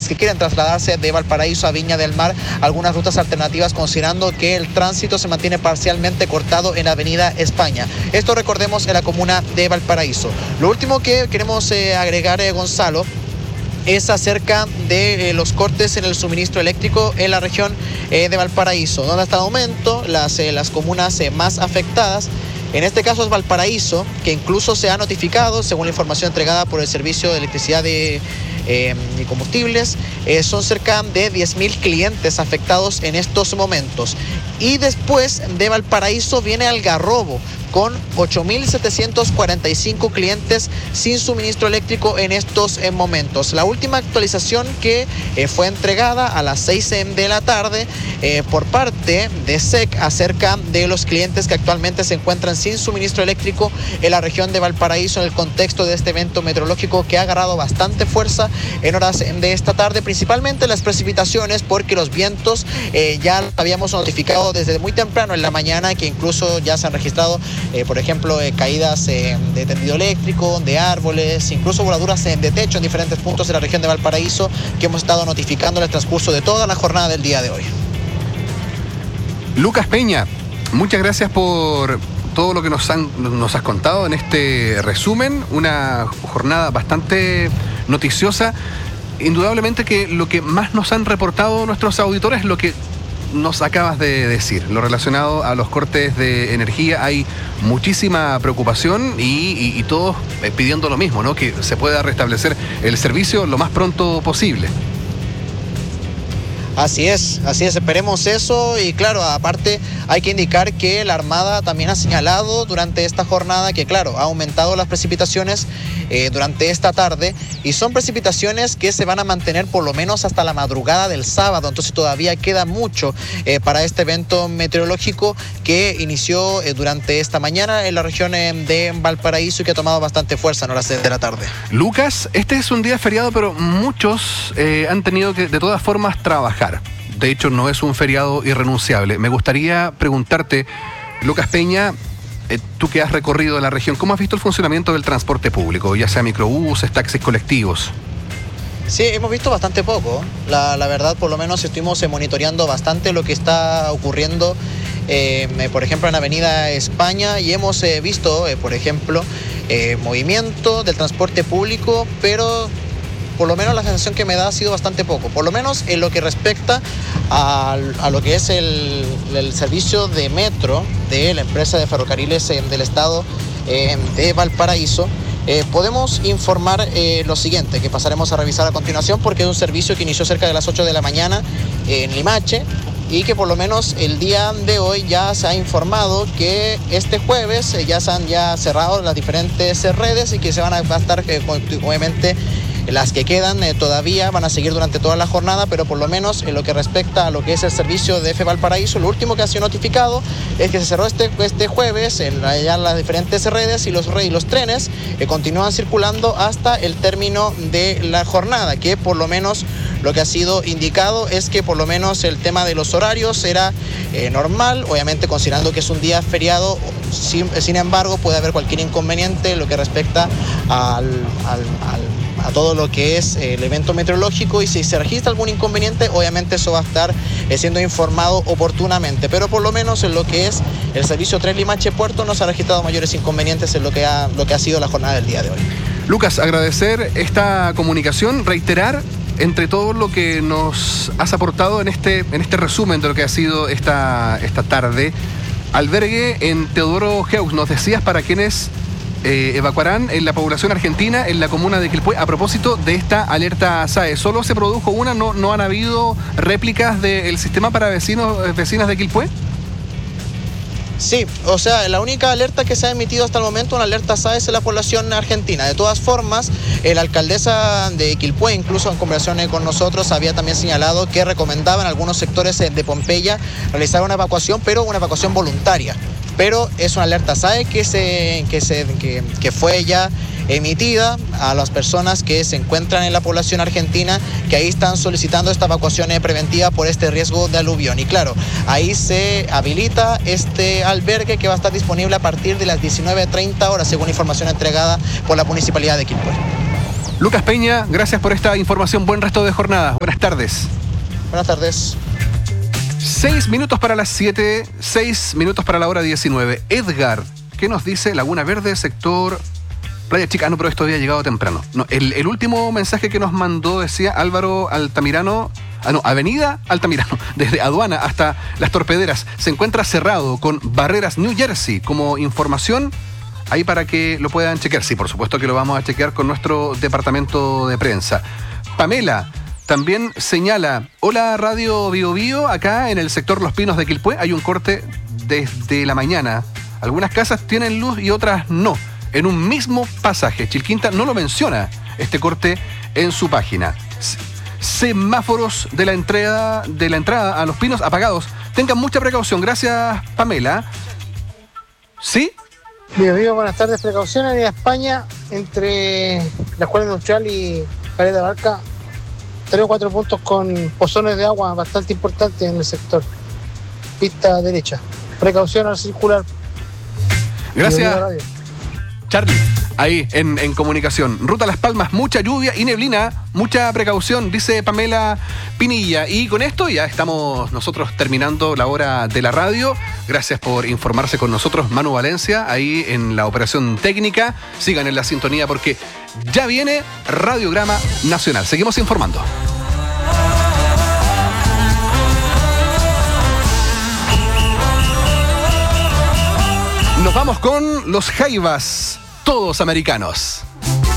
que quieren trasladarse de Valparaíso a Viña del Mar algunas rutas alternativas, considerando que el tránsito se mantiene parcialmente cortado en la avenida España. Esto, recordemos, en la comuna de Valparaíso. Lo último que queremos agregar, Gonzalo, es acerca de los cortes en el suministro eléctrico en la región de Valparaíso, donde hasta el momento las comunas más afectadas, en este caso es Valparaíso, que incluso se ha notificado, según la información entregada por el Servicio de Electricidad y Combustibles, son cerca de 10.000 clientes afectados en estos momentos. Y después de Valparaíso viene Algarrobo, con 8.745 clientes sin suministro eléctrico en estos momentos. La última actualización que fue entregada a las 6 de la tarde por parte de SEC acerca de los clientes que actualmente se encuentran sin suministro eléctrico en la región de Valparaíso, en el contexto de este evento meteorológico que ha agarrado bastante fuerza en horas de esta tarde, principalmente las precipitaciones, porque los vientos ya habíamos notificado desde muy temprano en la mañana, que incluso ya se han registrado por ejemplo, caídas de tendido eléctrico, de árboles, incluso voladuras de techo en diferentes puntos de la región de Valparaíso, que hemos estado notificando en el transcurso de toda la jornada del día de hoy. Lucas Peña, muchas gracias por todo lo que nos has contado en este resumen. Una jornada bastante noticiosa. Indudablemente que lo que más nos han reportado nuestros auditores es lo que nos acabas de decir, lo relacionado a los cortes de energía. Hay muchísima preocupación y todos pidiendo lo mismo, ¿no? Que se pueda restablecer el servicio lo más pronto posible. Así es, esperemos eso. Y claro, aparte hay que indicar que la Armada también ha señalado durante esta jornada que, claro, ha aumentado las precipitaciones durante esta tarde, y son precipitaciones que se van a mantener por lo menos hasta la madrugada del sábado. Entonces todavía queda mucho para este evento meteorológico que inició durante esta mañana en la región de Valparaíso y que ha tomado bastante fuerza en horas de la tarde. Lucas, este es un día feriado, pero muchos han tenido que de todas formas trabajar. De hecho, no es un feriado irrenunciable. Me gustaría preguntarte, Lucas Peña, tú que has recorrido la región, ¿cómo has visto el funcionamiento del transporte público, ya sea microbuses, taxis colectivos? Sí, hemos visto bastante poco. La verdad, por lo menos estuvimos monitoreando bastante lo que está ocurriendo, por ejemplo, en Avenida España, y hemos visto, por ejemplo, movimiento del transporte público, pero por lo menos la sensación que me da ha sido bastante poco, por lo menos en lo que respecta a lo que es el servicio de metro de la empresa de ferrocarriles del estado de Valparaíso. Podemos informar lo siguiente, que pasaremos a revisar a continuación, porque es un servicio que inició cerca de las 8 de la mañana en Limache, y que por lo menos el día de hoy ya se ha informado que este jueves ya se han cerrado las diferentes redes, y que se van a estar obviamente las que quedan todavía van a seguir durante toda la jornada, pero por lo menos en lo que respecta a lo que es el servicio de EFE Valparaíso, lo último que ha sido notificado es que se cerró este jueves en las diferentes redes, y los trenes continúan circulando hasta el término de la jornada, que por lo menos lo que ha sido indicado es que por lo menos el tema de los horarios era normal, obviamente considerando que es un día feriado. Sin embargo, puede haber cualquier inconveniente en lo que respecta a todo lo que es el evento meteorológico, y si se registra algún inconveniente, obviamente eso va a estar siendo informado oportunamente, pero por lo menos en lo que es el servicio Tren Limache Puerto no se ha registrado mayores inconvenientes en lo que ha sido la jornada del día de hoy. Lucas, agradecer esta comunicación, reiterar entre todo lo que nos has aportado en este resumen de lo que ha sido esta tarde. Albergue en Teodoro Heuss, nos decías, para quienes evacuarán en la población argentina en la comuna de Quilpué, a propósito de esta alerta SAE. ¿Solo se produjo una? ¿No han habido réplicas del sistema para vecinas de Quilpué? Sí, o sea, la única alerta que se ha emitido hasta el momento, una alerta SAE, es en la población argentina. De todas formas, la alcaldesa de Quilpué, incluso en conversación con nosotros, había también señalado que recomendaban algunos sectores de Pompeya realizar una evacuación, pero una evacuación voluntaria. Pero es una alerta SAE que fue ya emitida a las personas que se encuentran en la población argentina, que ahí están solicitando esta evacuación preventiva por este riesgo de aluvión. Y claro, ahí se habilita este albergue, que va a estar disponible a partir de las 19:30 horas, según información entregada por la Municipalidad de Quilpué. Lucas Peña, gracias por esta información. Buen resto de jornada. Buenas tardes. Buenas tardes. 6 minutos para las 7, 6 minutos para la hora 19. Edgar, ¿qué nos dice Laguna Verde, sector Playa Chica? No, pero esto había llegado temprano. No, el último mensaje que nos mandó decía Álvaro Altamirano. Avenida Altamirano, desde Aduana hasta Las Torpederas, se encuentra cerrado con barreras New Jersey. Como información, ahí para que lo puedan chequear. Sí, por supuesto que lo vamos a chequear con nuestro departamento de prensa. Pamela también señala: hola Radio Bio Bio, acá en el sector Los Pinos de Quilpué hay un corte desde la mañana. Algunas casas tienen luz y otras no. En un mismo pasaje. Chilquinta no lo menciona, este corte, en su página. Semáforos de la entrada a Los Pinos apagados. Tengan mucha precaución. Gracias, Pamela. ¿Sí? Bio, buenas tardes. Precaución en España, entre la Escuela Industrial y Caleta de Barca, 3 o 4 puntos con pozones de agua bastante importantes en el sector. Pista derecha. Precaución al circular. Gracias, Charlie. Ahí en comunicación. Ruta Las Palmas, mucha lluvia y neblina, mucha precaución, dice Pamela Pinilla. Y con esto ya estamos nosotros terminando la hora de la radio. Gracias por informarse con nosotros, Manu Valencia, ahí en la operación técnica. Sigan en la sintonía porque ya viene Radiograma Nacional. Seguimos informando. Nos vamos con los Jaivas, todos americanos.